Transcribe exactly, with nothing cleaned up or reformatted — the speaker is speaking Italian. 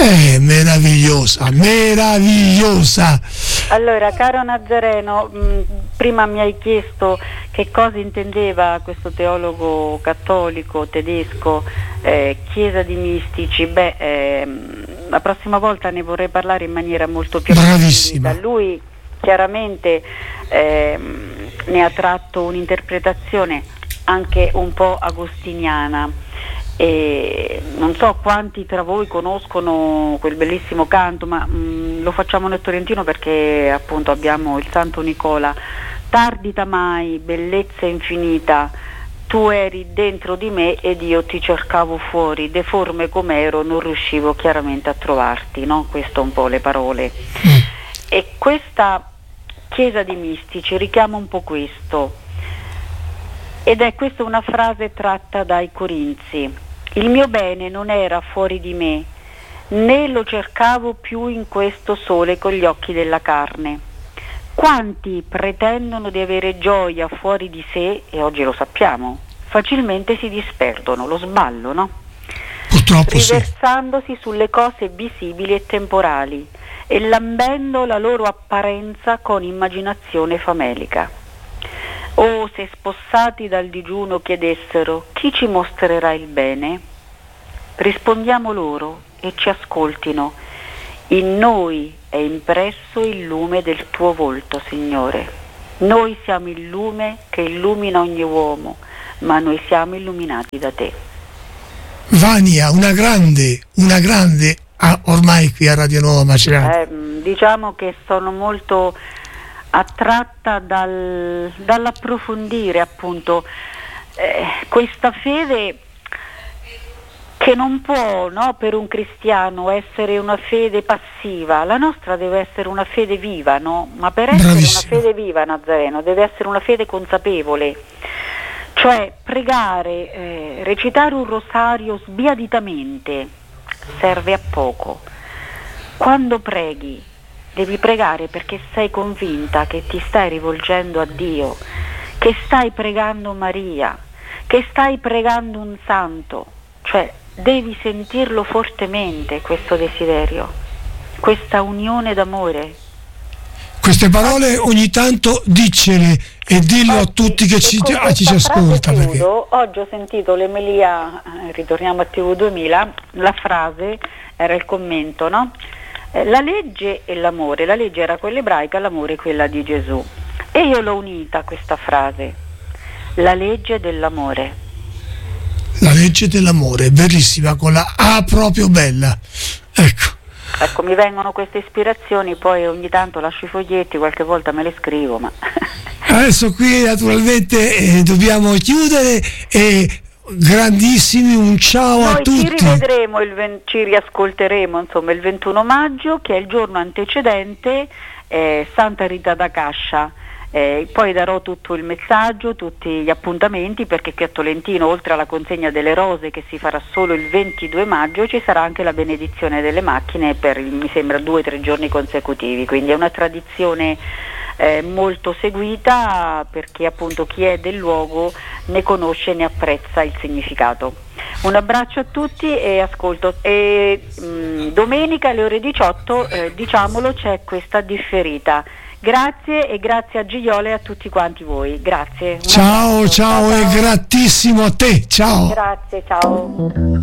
Eh, meravigliosa, meravigliosa. Allora, caro Nazareno, mh, prima mi hai chiesto che cosa intendeva questo teologo cattolico tedesco, eh, chiesa di mistici. Beh, ehm, la prossima volta ne vorrei parlare in maniera molto più bravissima. approfondita. Lui chiaramente ehm, ne ha tratto un'interpretazione anche un po' agostiniana. E non so quanti tra voi conoscono quel bellissimo canto, ma mh, lo facciamo nel Torrentino perché appunto abbiamo il Santo Nicola. Tardita mai, bellezza infinita, tu eri dentro di me ed io ti cercavo fuori, deforme com'ero non riuscivo chiaramente a trovarti, no? Questo un po' le parole. Mm. E questa chiesa di mistici richiama un po' questo, ed è questa una frase tratta dai Corinzi. Il mio bene non era fuori di me, né lo cercavo più in questo sole con gli occhi della carne. Quanti pretendono di avere gioia fuori di sé, e oggi lo sappiamo, facilmente si disperdono, lo sballo, no? Purtroppo riversandosi sì. sulle cose visibili e temporali e lambendo la loro apparenza con immaginazione famelica. Oh, se spossati dal digiuno chiedessero chi ci mostrerà il bene, rispondiamo loro e ci ascoltino. In noi è impresso il lume del tuo volto, Signore. Noi siamo il lume che illumina ogni uomo, ma noi siamo illuminati da te. Vania, una grande, una grande, ah, ormai qui a Radio Nuova Macerata. Eh, diciamo che sono molto attratta dal, dall'approfondire appunto eh, questa fede che non può, no, per un cristiano essere una fede passiva. La nostra deve essere una fede viva, no? Ma per essere Bravissimo. Una fede viva, Nazareno, deve essere una fede consapevole, cioè pregare, eh, recitare un rosario sbiaditamente serve a poco. Quando preghi devi pregare perché sei convinta che ti stai rivolgendo a Dio, che stai pregando Maria, che stai pregando un santo, cioè devi sentirlo fortemente questo desiderio, questa unione d'amore. Queste parole ogni tanto diccele e dillo oggi, a tutti che ci, ah, ci, ci ascolta. Chiudo, perché... Oggi ho sentito l'Emelia, eh, ritorniamo a T V duemila, la frase era il commento, no? La legge e l'amore, la legge era quella ebraica, l'amore quella di Gesù, e io l'ho unita a questa frase, la legge dell'amore. La legge dell'amore, bellissima, con la A proprio bella, ecco. Ecco, mi vengono queste ispirazioni, poi ogni tanto lascio i foglietti, qualche volta me le scrivo, ma... Adesso qui naturalmente eh, dobbiamo chiudere e... grandissimi, un ciao Noi a tutti. Ci rivedremo, il ven- ci riascolteremo insomma il ventuno maggio, che è il giorno antecedente eh, Santa Rita da Cascia. Eh, poi darò tutto il messaggio, tutti gli appuntamenti, perché qui a Tolentino, oltre alla consegna delle rose che si farà solo il ventidue maggio, ci sarà anche la benedizione delle macchine per, mi sembra, due o tre giorni consecutivi, quindi è una tradizione eh, molto seguita, perché appunto chi è del luogo ne conosce e ne apprezza il significato. Un abbraccio a tutti e ascolto. E mh, domenica alle ore diciotto, eh, diciamolo, c'è questa differita. Grazie, e grazie a Gigliola e a tutti quanti voi. Grazie. Ciao, ciao, ciao, e grattissimo a te. Ciao. Grazie, ciao.